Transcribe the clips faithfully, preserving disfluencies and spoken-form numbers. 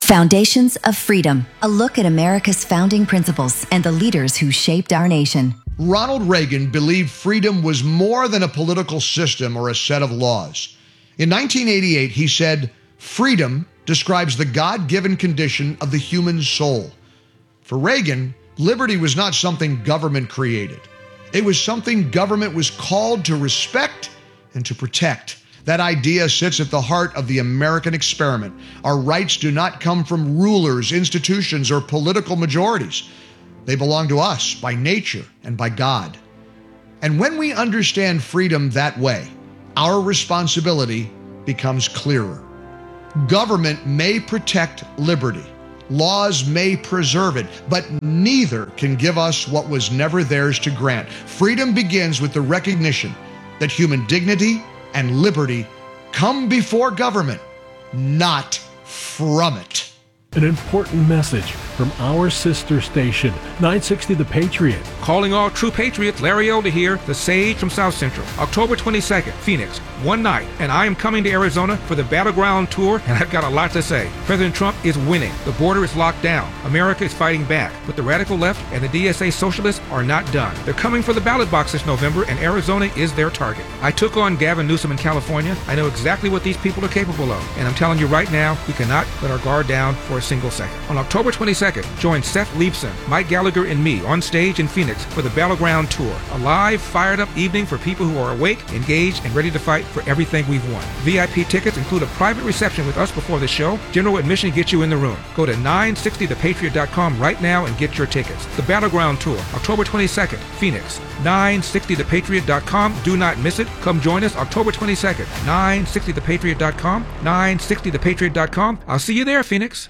Foundations of Freedom, a look at America's founding principles and the leaders who shaped our nation. Ronald Reagan believed freedom was more than a political system or a set of laws. In nineteen eighty-eight, he said, "Freedom describes the God-given condition of the human soul." For Reagan, liberty was not something government created. It was something government was called to respect and to protect. That idea sits at the heart of the American experiment. Our rights do not come from rulers, institutions, or political majorities. They belong to us by nature and by God. And when we understand freedom that way, our responsibility becomes clearer. Government may protect liberty. Laws may preserve it, but neither can give us what was never theirs to grant. Freedom begins with the recognition that human dignity and liberty come before government, not from it. An important message from our sister station, nine sixty The Patriot. Calling all true patriots, Larry Elder here, the Sage from South Central. October twenty-second, Phoenix, one night, and I am coming to Arizona for the Battleground Tour, and I've got a lot to say. President Trump is winning. The border is locked down. America is fighting back. But the radical left and the D S A socialists are not done. They're coming for the ballot box this November, and Arizona is their target. I took on Gavin Newsom in California. I know exactly what these people are capable of, and I'm telling you right now, we cannot let our guard down for a single second. On October twenty-second, join Seth Leibson, Mike Gallagher, and me on stage in Phoenix for the Battleground Tour. A live, fired-up evening for people who are awake, engaged, and ready to fight for everything we've won. V I P tickets include a private reception with us before the show. General admission gets you in the room. Go to nine sixty the patriot dot com right now and get your tickets. The Battleground Tour, October twenty-second, Phoenix. nine sixty the patriot dot com. Do not miss it. Come join us October twenty-second. nine sixty the patriot dot com. nine sixty the patriot dot com. I'll see you there, Phoenix.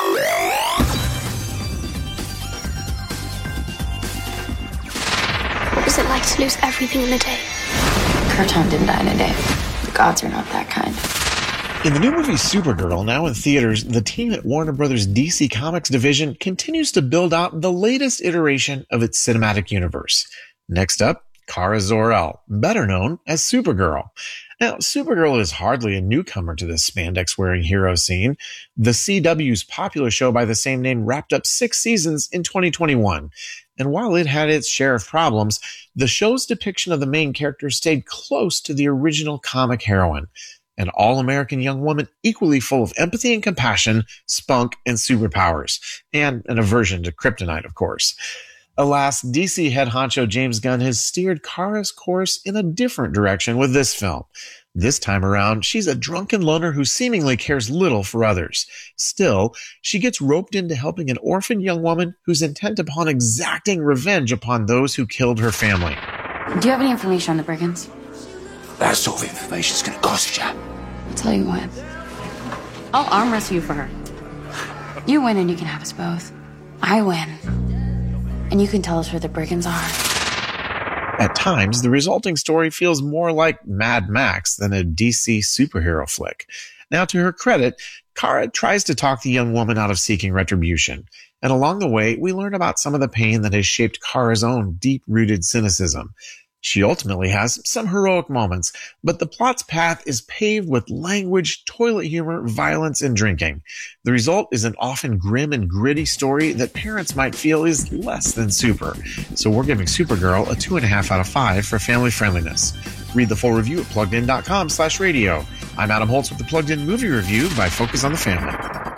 What was it like to lose everything in a day? Kirtan didn't die in a day. The gods are not that kind. In the new movie Supergirl, now in theaters, the team at Warner Brothers' D C Comics division continues to build out the latest iteration of its cinematic universe. Next up, Kara Zor-El, better known as Supergirl. Now, Supergirl is hardly a newcomer to this spandex-wearing hero scene. The C W's popular show by the same name wrapped up six seasons in twenty twenty-one. And while it had its share of problems, the show's depiction of the main character stayed close to the original comic heroine. An all-American young woman equally full of empathy and compassion, spunk, and superpowers. And an aversion to kryptonite, of course. Alas, D C head honcho James Gunn has steered Kara's course in a different direction with this film. This time around, she's a drunken loner who seemingly cares little for others. Still, she gets roped into helping an orphaned young woman who's intent upon exacting revenge upon those who killed her family. Do you have any information on the brigands? That sort of information's gonna cost you. I'll tell you what. I'll arm wrestle you for her. You win and you can have us both. I win. And you can tell us where the brigands are. At times, the resulting story feels more like Mad Max than a D C superhero flick. Now, to her credit, Kara tries to talk the young woman out of seeking retribution. And along the way, we learn about some of the pain that has shaped Kara's own deep-rooted cynicism. She ultimately has some heroic moments, but the plot's path is paved with language, toilet humor, violence, and drinking. The result is an often grim and gritty story that parents might feel is less than super. So we're giving Supergirl a two and a half out of five for family friendliness. Read the full review at plugged in dot com slash radio. I'm Adam Holtz with the Plugged In Movie Review by Focus on the Family.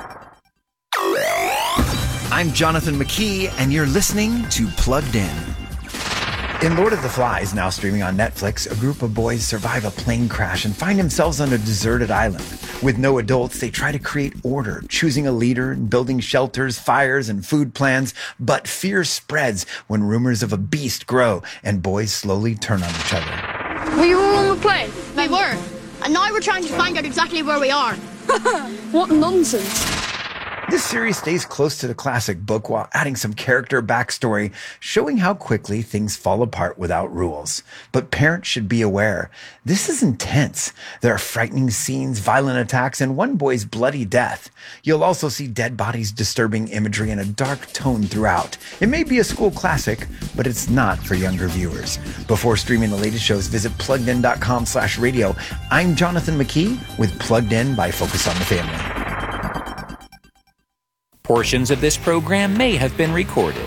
I'm Jonathan McKee, and you're listening to Plugged In. In Lord of the Flies, now streaming on Netflix, a group of boys survive a plane crash and find themselves on a deserted island. With no adults, they try to create order, choosing a leader and building shelters, fires, and food plans. But fear spreads when rumors of a beast grow and boys slowly turn on each other. Were you all on the plane? We were. And now we're trying to find out exactly where we are. What nonsense. This series stays close to the classic book while adding some character backstory, showing how quickly things fall apart without rules. But parents should be aware. This is intense. There are frightening scenes, violent attacks, and one boy's bloody death. You'll also see dead bodies, disturbing imagery, and a dark tone throughout. It may be a school classic, but it's not for younger viewers. Before streaming the latest shows, visit plugged in dot com slash radio. I'm Jonathan McKee with Plugged In by Focus on the Family. Portions of this program may have been recorded.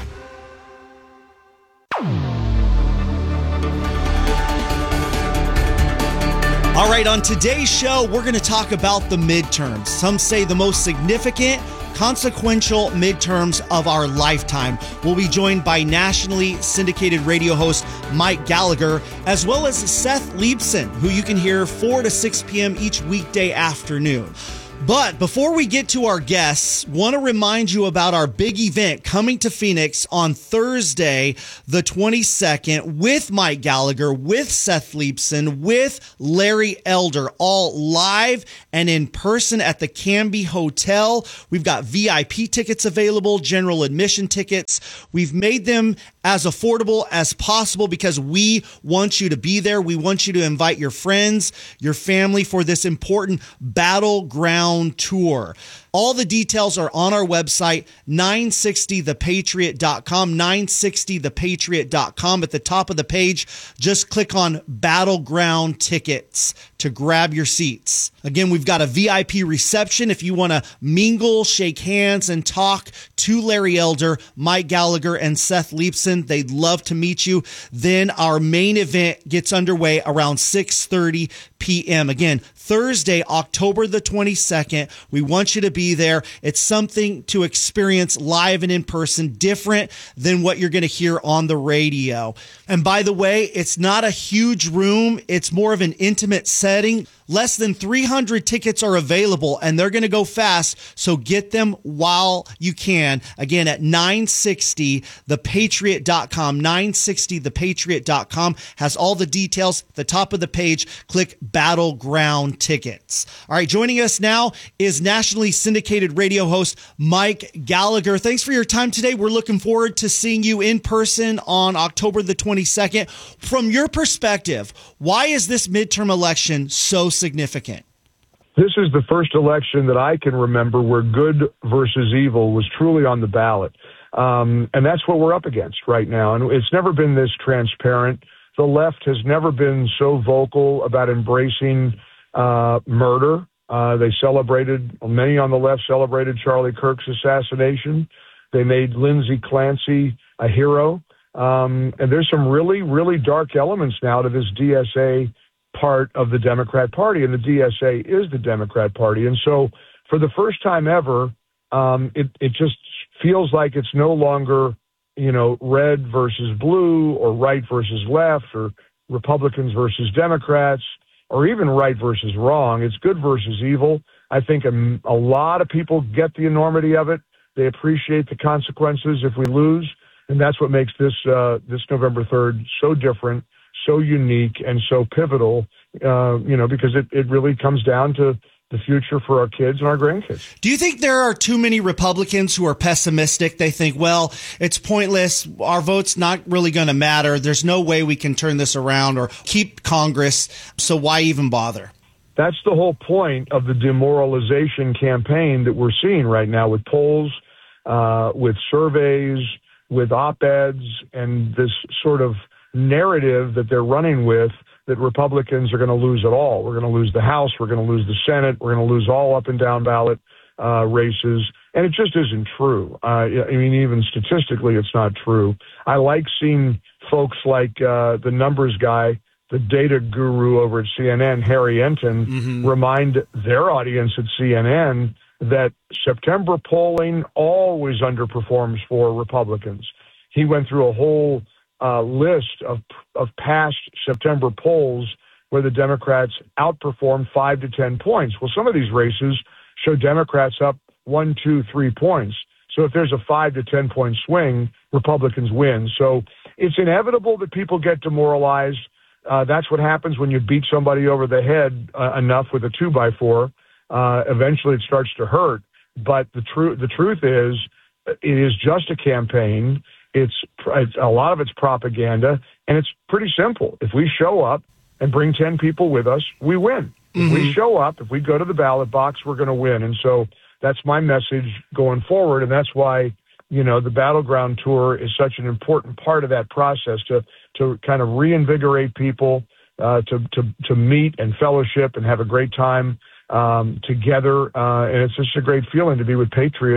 All right, on today's show, we're going to talk about the midterms. Some say the most significant, consequential midterms of our lifetime. We'll be joined by nationally syndicated radio host Mike Gallagher, as well as Seth Leibsohn, who you can hear four to six p.m. each weekday afternoon. But before we get to our guests, want to remind you about our big event coming to Phoenix on Thursday, the twenty-second, with Mike Gallagher, with Seth Leibsohn, with Larry Elder, all live and in person at the Canby Hotel. We've got V I P tickets available, general admission tickets. We've made them as affordable as possible because we want you to be there. We want you to invite your friends, your family for this important battleground tour. All the details are on our website, nine sixty the patriot dot com, nine sixty the patriot dot com. At the top of the page, just click on Battleground Tickets to grab your seats. Again, we've got a V I P reception if you want to mingle, shake hands, and talk to Larry Elder, Mike Gallagher, and Seth Leibsohn. They'd love to meet you. Then our main event gets underway around six thirty p.m. Again, Thursday, October the twenty-second. We want you to be there. It's something to experience live and in person, different than what you're going to hear on the radio. And by the way, it's not a huge room. It's more of an intimate setting. Less than three hundred tickets are available, and they're going to go fast, so get them while you can. Again, at nine sixty the patriot dot com. nine sixty the patriot dot com has all the details. At the top of the page, click Battleground Tickets. All right, joining us now is nationally syndicated radio host Mike Gallagher. Thanks for your time today. We're looking forward to seeing you in person on October the twenty-second. From your perspective, why is this midterm election so significant? This is the first election that I can remember where good versus evil was truly on the ballot. Um, and that's what we're up against right now. And it's never been this transparent. The left has never been so vocal about embracing uh, murder. Uh, they celebrated, many on the left celebrated Charlie Kirk's assassination. They made Lindsay Clancy a hero. Um, and there's some really, really dark elements now to this D S A part of the Democrat Party, and the D S A is the Democrat Party. And so for the first time ever, um, it, it just feels like it's no longer, you know, red versus blue or right versus left or Republicans versus Democrats or even right versus wrong. It's good versus evil. I think a, a lot of people get the enormity of it. They appreciate the consequences if we lose. And that's what makes this uh, this November third so different, so unique, and so pivotal, uh, you know, because it, it really comes down to the future for our kids and our grandkids. Do you think there are too many Republicans who are pessimistic? They think, well, it's pointless. Our vote's not really going to matter. There's no way we can turn this around or keep Congress. So why even bother? That's the whole point of the demoralization campaign that we're seeing right now with polls, uh, with surveys, with op-eds, and this sort of narrative that they're running with that Republicans are going to lose it all. We're going to lose the House. We're going to lose the Senate. We're going to lose all up and down ballot uh, races. And it just isn't true. Uh, I mean, even statistically, it's not true. I like seeing folks like uh, the numbers guy, the data guru over at C N N, Harry Enton, mm-hmm. remind their audience at C N N that September polling always underperforms for Republicans. He went through a whole uh, list of of past September polls where the Democrats outperformed five to ten points. Well, some of these races show Democrats up one, two, three points. So if there's a five to ten point swing, Republicans win. So it's inevitable that people get demoralized. Uh, that's what happens when you beat somebody over the head uh, enough with a two by four. Uh, eventually it starts to hurt. But the truth, the truth is, it is just a campaign. It's, it's a lot of it's propaganda, and it's pretty simple. If we show up and bring ten people with us, we win. Mm-hmm. If we show up, if we go to the ballot box, we're going to win. And so that's my message going forward, and that's why, you know, the Battleground Tour is such an important part of that process to to kind of reinvigorate people, uh, to to to meet and fellowship and have a great time um, together. Uh, and it's just a great feeling to be with patriots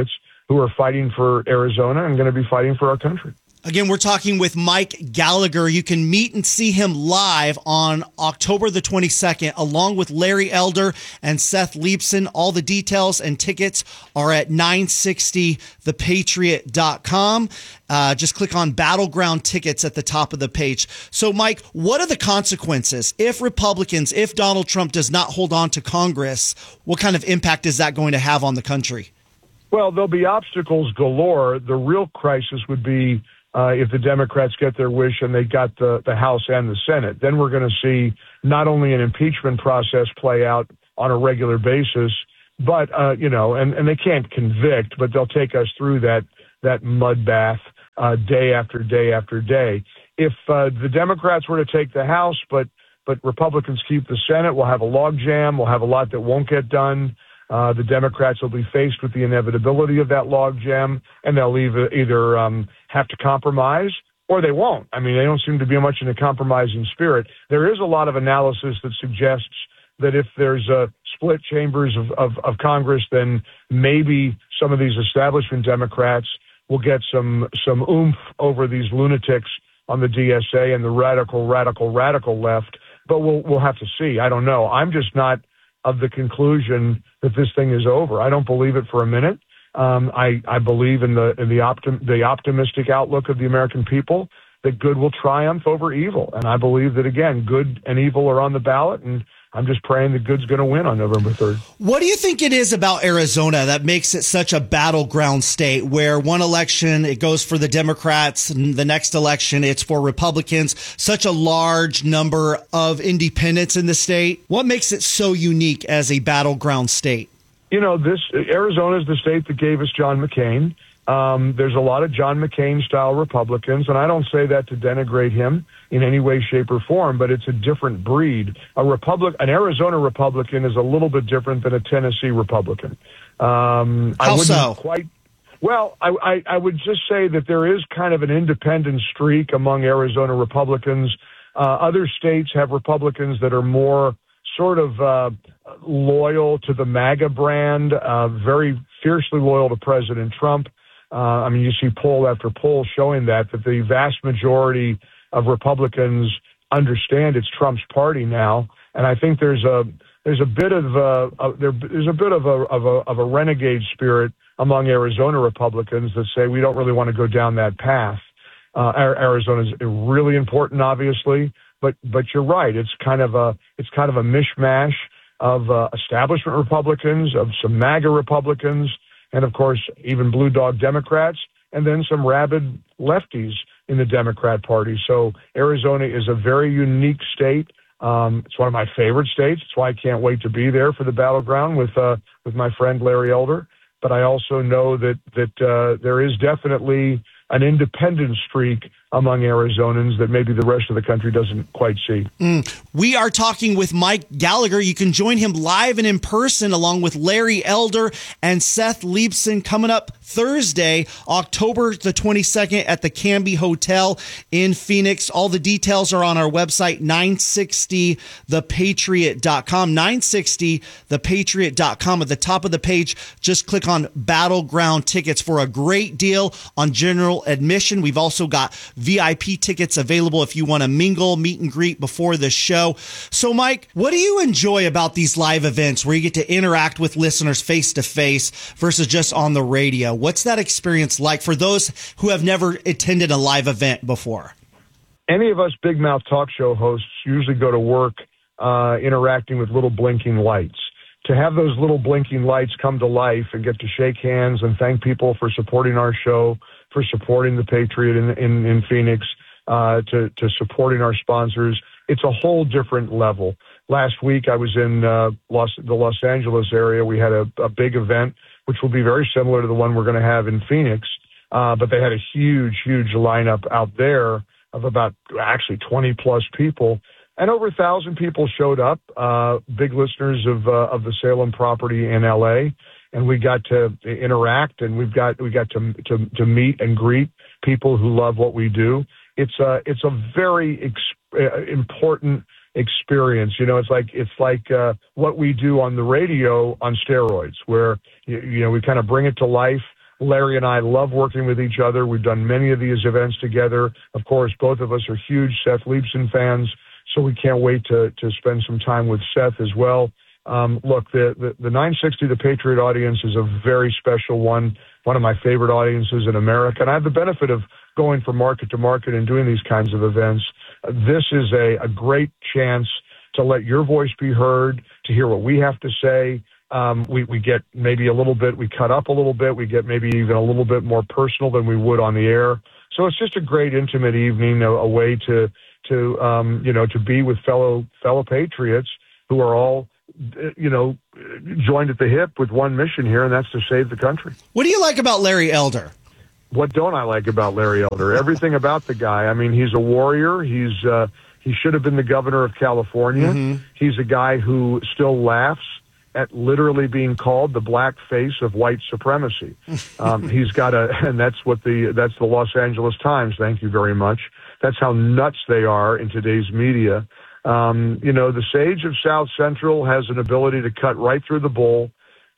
who are fighting for Arizona and going to be fighting for our country. Again, we're talking with Mike Gallagher. You can meet and see him live on October the twenty-second, along with Larry Elder and Seth Leibson. All the details and tickets are at nine sixty the patriot dot com. Uh, just click on Battleground Tickets at the top of the page. So, Mike, what are the consequences if Republicans, if Donald Trump does not hold on to Congress? What kind of impact is that going to have on the country? Well, there'll be obstacles galore. The real crisis would be Uh, if the Democrats get their wish and they got the, the House and the Senate. Then we're going to see not only an impeachment process play out on a regular basis, but, uh, you know, and, and they can't convict, but they'll take us through that, that mud bath uh, day after day after day. If uh, the Democrats were to take the House, but, but Republicans keep the Senate, we'll have a logjam. We'll have a lot that won't get done. Uh, the Democrats will be faced with the inevitability of that logjam, and they'll either, either um, have to compromise or they won't. I mean, they don't seem to be much in a compromising spirit. There is a lot of analysis that suggests that if there's uh, split chambers of, of, of Congress, then maybe some of these establishment Democrats will get some some oomph over these lunatics on the D S A and the radical, radical, radical left. But we'll we'll have to see. I don't know. I'm just not of the conclusion that this thing is over. I don't believe it for a minute. Um, I, I believe in the in the, optim, the optimistic outlook of the American people that good will triumph over evil. And I believe that, again, good and evil are on the ballot, and I'm just praying that good's going to win on November third. What do you think it is about Arizona that makes it such a battleground state where one election it goes for the Democrats and the next election it's for Republicans, such a large number of independents in the state? What makes it so unique as a battleground state? You know, this Arizona is the state that gave us John McCain. Um, there's a lot of John McCain-style Republicans, and I don't say that to denigrate him in any way, shape, or form, but it's a different breed. A Republic, an Arizona Republican is a little bit different than a Tennessee Republican. Um, How I wouldn't so? Quite. Well, I, I, I would just say that there is kind of an independent streak among Arizona Republicans. Uh, other states have Republicans that are more sort of uh, loyal to the MAGA brand, uh, very fiercely loyal to President Trump. Uh, I mean, you see poll after poll showing that, that the vast majority of Republicans understand it's Trump's party now. And I think there's a, there's a bit of a, a there, there's a bit of a, of a, of a renegade spirit among Arizona Republicans that say we don't really want to go down that path. Uh, Arizona's really important, obviously, but, but you're right. It's kind of a, it's kind of a mishmash of uh, establishment Republicans, of some MAGA Republicans, and, of course, even blue dog Democrats, and then some rabid lefties in the Democrat Party. So Arizona is a very unique state. Um, it's one of my favorite states. That's why I can't wait to be there for the battleground with uh, with my friend Larry Elder. But I also know that, that uh, there is definitely an independent streak among Arizonans that maybe the rest of the country doesn't quite see. Mm. We are talking with Mike Gallagher. You can join him live and in person along with Larry Elder and Seth Leibson coming up Thursday, October the twenty-second at the Canby Hotel in Phoenix. All the details are on our website, nine sixty the patriot dot com, nine sixty the patriot dot com. At the top of the page, just click on Battleground Tickets for a great deal on general admission. We've also got V I P tickets available if you want to mingle, meet and greet before the show. So, Mike, what do you enjoy about these live events where you get to interact with listeners face to face versus just on the radio? What's that experience like for those who have never attended a live event before? Any of us big mouth talk show hosts usually go to work uh, interacting with little blinking lights. To have those little blinking lights come to life and get to shake hands and thank people for supporting our show, for supporting the Patriot in, in, in Phoenix, uh, to, to supporting our sponsors, it's a whole different level. Last week I was in uh, Los, the Los Angeles area. We had a, a big event, which will be very similar to the one we're going to have in Phoenix. Uh, but they had a huge, huge lineup out there of about actually twenty plus people. And over a thousand people showed up, uh, big listeners of uh, of the Salem property in L A, and we got to interact, and we've got we got to to, to meet and greet people who love what we do. It's a it's a very ex- uh, important experience. You know, it's like it's like uh, what we do on the radio on steroids, where you, you know we kind of bring it to life Larry and I love working with each other. We've done many of these events together. Of course, both of us are huge Seth Leibsohn fans, so we can't wait to to spend some time with Seth as well. Um, look, the, the, the nine sixty The Patriot audience is a very special one, one of my favorite audiences in America. And I have the benefit of going from market to market and doing these kinds of events. Uh, this is a, a great chance to let your voice be heard, to hear what we have to say. Um, we, we get maybe a little bit, we cut up a little bit, we get maybe even a little bit more personal than we would on the air. So it's just a great intimate evening, a, a way to, to um, you know, to be with fellow fellow patriots who are all, you know, joined at the hip with one mission here, and that's to save the country. What do you like about Larry Elder? What don't I like about Larry Elder? Everything about the guy. I mean, he's a warrior. He's uh, he should have been the governor of California. Mm-hmm. He's a guy who still laughs at literally being called the black face of white supremacy. Um, he's got a, and that's what the that's the Los Angeles Times. Thank you very much. That's how nuts they are in today's media. Um, you know, the sage of South Central has an ability to cut right through the bull.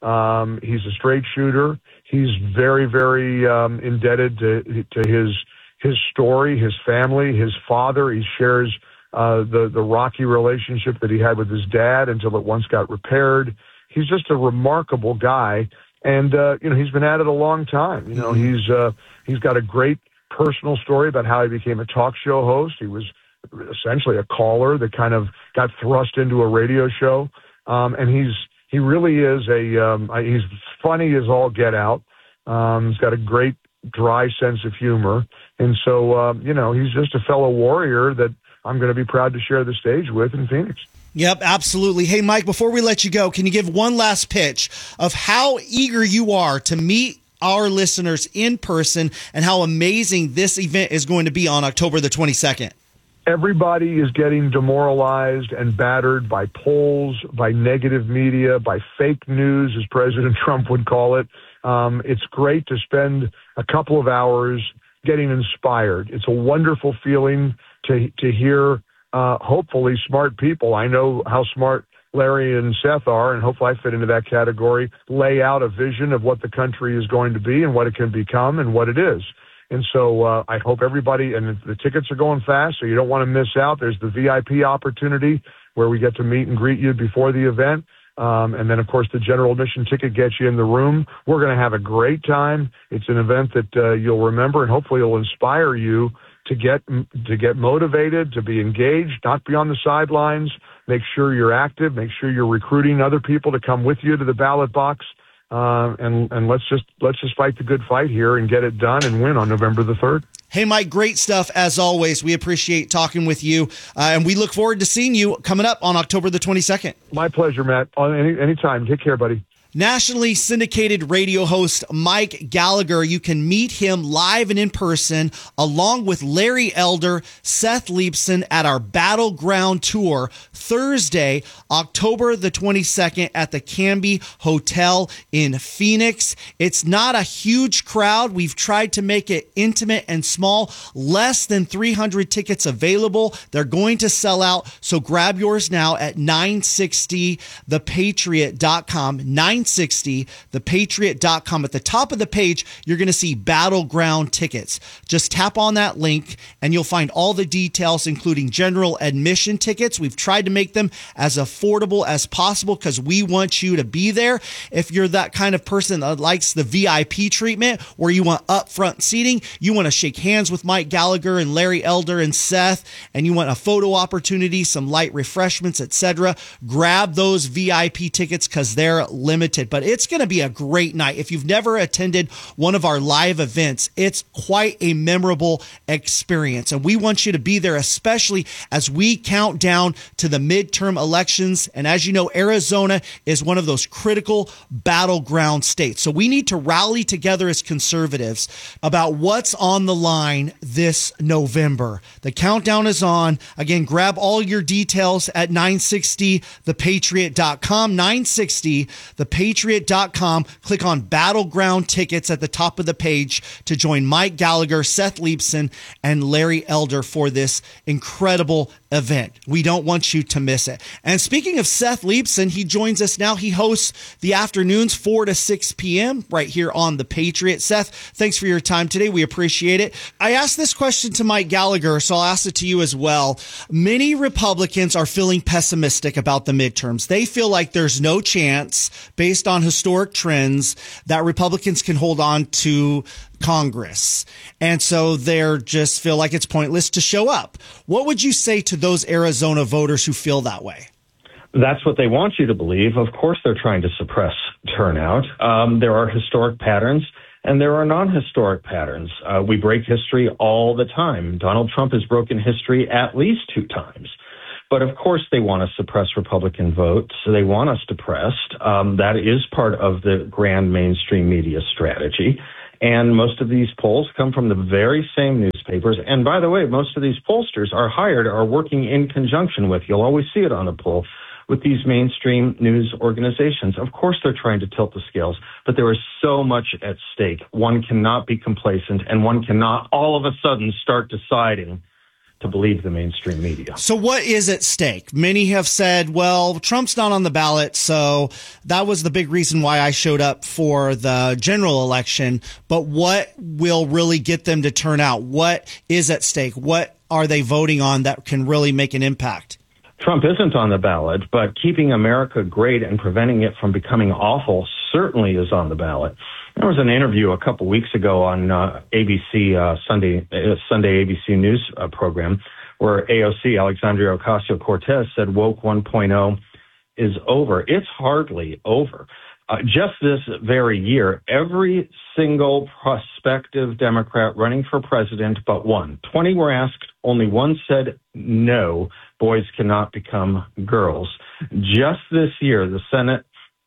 Um, he's a straight shooter. He's very, very um, indebted to to his his story, his family, his father. He shares uh, the the rocky relationship that he had with his dad until it once got repaired. He's just a remarkable guy, and uh, you know, he's been at it a long time. You know, he's uh, he's got a great personal story about how he became a talk show host. He was essentially a caller that kind of got thrust into a radio show. Um, and he's, he really is a, um, he's funny as all get out. Um, he's got a great dry sense of humor. And so, um, you know, he's just a fellow warrior that I'm going to be proud to share the stage with in Phoenix. Yep, absolutely. Hey, Mike, before we let you go, can you give one last pitch of how eager you are to meet our listeners in person and how amazing this event is going to be on October the twenty-second? Everybody is getting demoralized and battered by polls, by negative media, by fake news, as President Trump would call it. Um, it's great to spend a couple of hours getting inspired. It's a wonderful feeling to to hear, uh, hopefully, smart people. I know how smart Larry and Seth are, and hopefully I fit into that category, lay out a vision of what the country is going to be and what it can become and what it is. And so uh, I hope everybody, and the tickets are going fast, so you don't want to miss out. There's the V I P opportunity where we get to meet and greet you before the event. Um, and then, of course, the general admission ticket gets you in the room. We're going to have a great time. It's an event that uh, you'll remember, and hopefully it'll inspire you to get to get motivated, to be engaged, not be on the sidelines. Make sure you're active. Make sure you're recruiting other people to come with you to the ballot box. Uh, and and let's just let's just fight the good fight here and get it done and win on November the third. Hey, Mike, great stuff as always. We appreciate talking with you, uh, and we look forward to seeing you coming up on October the twenty-second. My pleasure, Matt. On any anytime. Take care, buddy. Nationally syndicated radio host Mike Gallagher. You can meet him live and in person, along with Larry Elder, Seth Leibsohn at our Battleground Tour Thursday, October the twenty-second at the Canby Hotel in Phoenix. It's not a huge crowd. We've tried to make it intimate and small. Less than three hundred tickets available. They're going to sell out, so grab yours now at nine sixty the patriot dot com. nine sixty the patriot dot com. At the top of the page, you're going to see Battleground tickets. Just tap on that link and you'll find all the details, including general admission tickets. We've tried to make them as affordable as possible because we want you to be there. If you're that kind of person that likes the V I P treatment where you want upfront seating, you want to shake hands with Mike Gallagher and Larry Elder and Seth, and you want a photo opportunity, some light refreshments, et cetera, grab those V I P tickets because they're limited. But it's going to be a great night. If you've never attended one of our live events, it's quite a memorable experience. And we want you to be there, especially as we count down to the midterm elections. And as you know, Arizona is one of those critical battleground states. So we need to rally together as conservatives about what's on the line this November. The countdown is on. Again, grab all your details at nine sixty the patriot dot com. nine sixty the patriot dot com. Click on Battleground tickets at the top of the page to join Mike Gallagher, Seth Leibsohn, and Larry Elder for this incredible event. We don't want you to miss it. And speaking of Seth Leibsohn, he joins us now. He hosts the afternoons four to six p.m. right here on The Patriot. Seth, thanks for your time today. We appreciate it. I asked this question to Mike Gallagher, so I'll ask it to you as well. Many Republicans are feeling pessimistic about the midterms. They feel like there's no chance, based on historic trends, that Republicans can hold on to Congress. And so they're just feel like it's pointless to show up. What would you say to those Arizona voters who feel that way? That's what they want you to believe. Of course, they're trying to suppress turnout. Um, there are historic patterns and there are non-historic patterns. Uh, we break history all the time. Donald Trump has broken history at least two times. But of course, they want to suppress Republican votes. So they want us depressed. Um, that is part of the grand mainstream media strategy. And most of these polls come from the very same newspapers. And by the way, most of these pollsters are hired, are working in conjunction with, you'll always see it on a poll, with these mainstream news organizations. Of course, they're trying to tilt the scales, but there is so much at stake. One cannot be complacent, and one cannot all of a sudden start deciding to believe the mainstream media. So what is at stake? Many have said, well, Trump's not on the ballot, so that was the big reason why I showed up for the general election. But what will really get them to turn out? What is at stake? What are they voting on that can really make an impact? Trump isn't on the ballot, but keeping America great and preventing it from becoming awful certainly is on the ballot. There was an interview a couple weeks ago on uh, A B C uh, Sunday uh, Sunday A B C News uh, program where A O C, Alexandria Ocasio-Cortez, said woke one point oh is over. It's hardly over. Uh, just this very year, every single prospective Democrat running for president but one, twenty were asked, only one said no, boys cannot become girls. Just this year, the Senate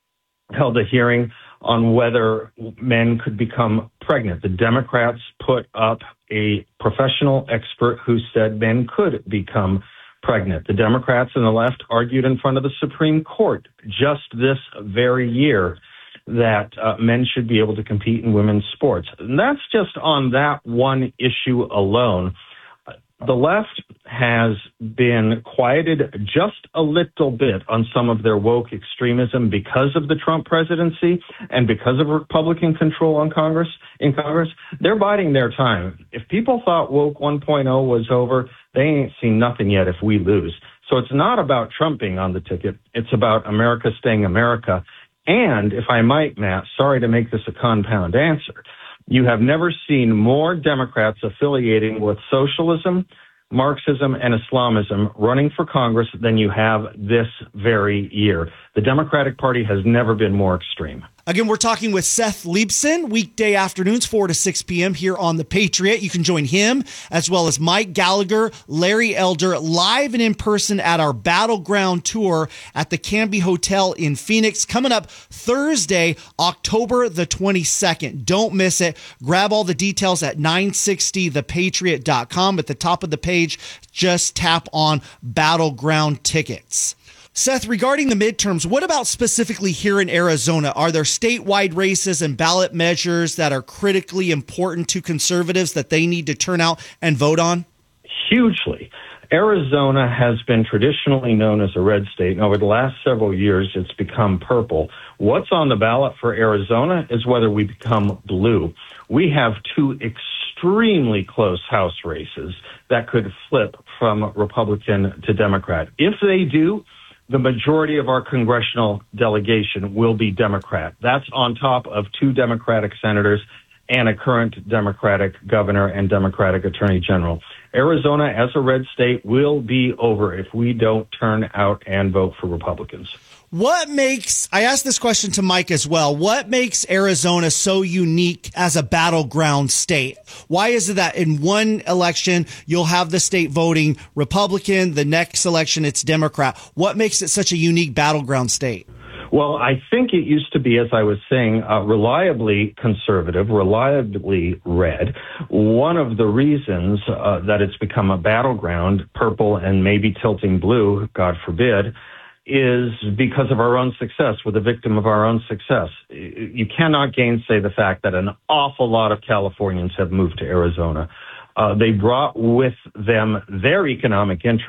held a hearing on whether men could become pregnant. The Democrats put up a professional expert who said men could become pregnant. The Democrats and the left argued in front of the Supreme Court just this very year that uh, men should be able to compete in women's sports. And that's just on that one issue alone. The left has been quieted just a little bit on some of their woke extremism because of the Trump presidency and because of Republican control on Congress. In Congress, they're biding their time. If people thought woke one point oh was over, they ain't seen nothing yet if we lose. So it's not about Trump being on the ticket. It's about America staying America. And if I might, Matt, sorry to make this a compound answer, you have never seen more Democrats affiliating with socialism, Marxism, and Islamism running for Congress than you have this very year. The Democratic Party has never been more extreme. Again, we're talking with Seth Leibsohn, weekday afternoons, four to six p.m. here on The Patriot. You can join him as well as Mike Gallagher, Larry Elder, live and in person at our Battleground tour at the Canby Hotel in Phoenix, coming up Thursday, October the twenty-second. Don't miss it. Grab all the details at nine sixty the patriot dot com. At the top of the page, just tap on Battleground tickets. Seth, regarding the midterms, what about specifically here in Arizona? Are there statewide races and ballot measures that are critically important to conservatives that they need to turn out and vote on? Hugely. Arizona has been traditionally known as a red state, and over the last several years, it's become purple. What's on the ballot for Arizona is whether we become blue. We have two extremely close House races that could flip from Republican to Democrat. If they do, the majority of our congressional delegation will be Democrat. That's on top of two Democratic senators and a current Democratic governor and Democratic attorney general. Arizona, as a red state, will be over if we don't turn out and vote for Republicans. What makes, I asked this question to Mike as well, what makes Arizona so unique as a battleground state? Why is it that in one election you'll have the state voting Republican, the next election it's Democrat? What makes it such a unique battleground state? Well, I think it used to be, as I was saying, uh, reliably conservative, reliably red. One of the reasons uh, that it's become a battleground, purple and maybe tilting blue, God forbid, is because of our own success. We're the victim of our own success. You cannot gainsay the fact that an awful lot of Californians have moved to Arizona. Uh, they brought with them their economic interests,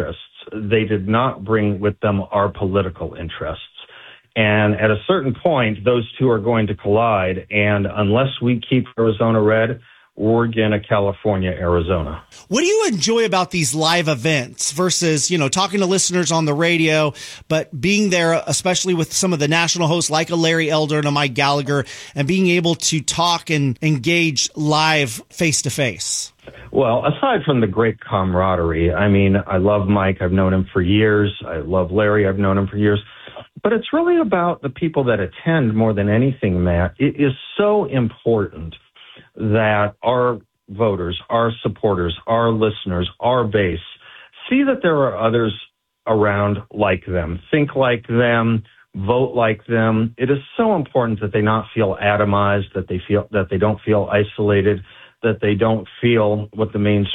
they did not bring with them our political interests. And at a certain point, those two are going to collide. And unless we keep Arizona red, we're going to California, Arizona. What do you enjoy about these live events versus, you know, talking to listeners on the radio, but being there, especially with some of the national hosts like a Larry Elder and a Mike Gallagher, and being able to talk and engage live face to face? Well, aside from the great camaraderie, I mean, I love Mike. I've known him for years. I love Larry. I've known him for years. But it's really about the people that attend more than anything, Matt. It is so important that our voters, our supporters, our listeners, our base see that there are others around like them, think like them, vote like them. It is so important that they not feel atomized, that they feel that they don't feel isolated, that they don't feel what the mainstream